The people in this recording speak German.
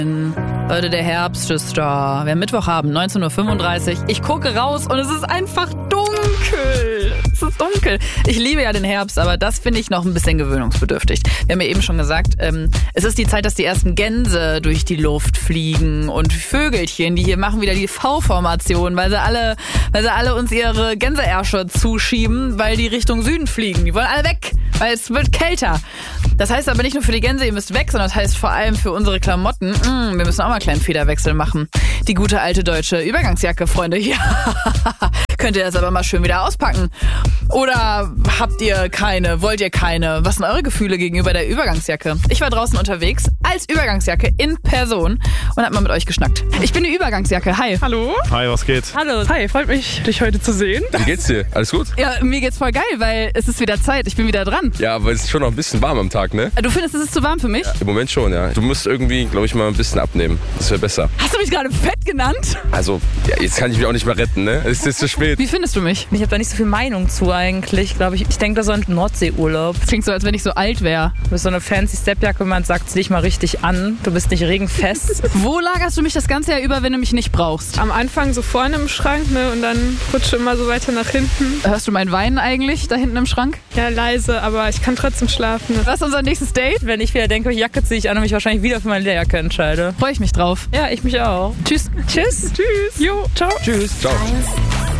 Leute, der Herbst ist da. Wir haben Mittwochabend, 19.35 Uhr. Ich gucke raus und es ist einfach dunkel. Es ist dunkel. Ich liebe ja den Herbst, aber das finde ich noch ein bisschen gewöhnungsbedürftig. Wir haben ja eben schon gesagt, es ist die Zeit, dass die ersten Gänse durch die Luft fliegen und Vögelchen, die hier machen wieder die V-Formation, weil sie alle uns ihre Gänseärsche zuschieben, weil die Richtung Süden fliegen. Die wollen alle weg, weil es wird kälter. Das heißt aber nicht nur für die Gänse, ihr müsst weg, sondern das heißt vor allem für unsere Klamotten. Wir müssen auch mal einen kleinen Federwechsel machen. Die gute alte deutsche Übergangsjacke, Freunde. Ja, könnt ihr das aber mal schön wieder auspacken. Oder habt ihr keine? Wollt ihr keine? Was sind eure Gefühle gegenüber der Übergangsjacke? Ich war draußen unterwegs als Übergangsjacke in Person und hab mal mit euch geschnackt. Ich bin die Übergangsjacke. Hi. Hallo. Hi, was geht? Hallo. Hi, freut mich, dich heute zu sehen. Wie geht's dir? Alles gut? Ja, mir geht's voll geil, weil es ist wieder Zeit. Ich bin wieder dran. Ja, aber es ist schon noch ein bisschen warm am Tag, ne? Du findest, es ist zu warm für mich? Ja, im Moment schon, ja. Du musst irgendwie, glaube ich, mal ein bisschen abnehmen. Das wäre besser. Hast du mich gerade fett genannt? Also, ja, jetzt kann ich mich auch nicht mehr retten, ne? Es ist zu spät. Wie findest du mich? Ich habe da nicht so viel Meinung zu eigentlich, glaube ich. Ich denke da so an Nordseeurlaub. Klingt so, als wenn ich so alt wäre. Du bist so eine fancy Steppjacke, man sagt es dich mal richtig an. Du bist nicht regenfest. Wo lagerst du mich das ganze Jahr über, wenn du mich nicht brauchst? Am Anfang so vorne im Schrank, ne? Und dann rutsche immer so weiter nach hinten. Hörst du mein Weinen eigentlich da hinten im Schrank? Ja, leise, aber ich kann trotzdem schlafen. Was ist unser nächstes Date? Wenn ich wieder denke, welche Jacke ziehe ich an und mich wahrscheinlich wieder für meine Lehrjacke entscheide. Freue ich mich drauf. Ja, ich mich auch. Tschüss. Tschüss. Tschüss. Jo, ciao. Tschüss. Ciao.